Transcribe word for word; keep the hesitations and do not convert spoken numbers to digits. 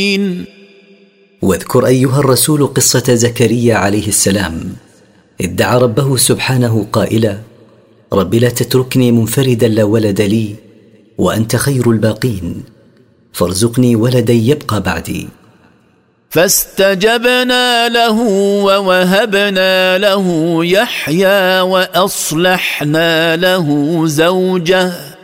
واذكر أيها الرسول قصة زكريا عليه السلام إذ دعا ربه سبحانه قائلا: رب لا تتركني منفردا لا ولد لي وأنت خير الباقين فارزقني ولدا يبقى بعدي. فاستجبنا له ووهبنا له يحيى وأصلحنا له زوجه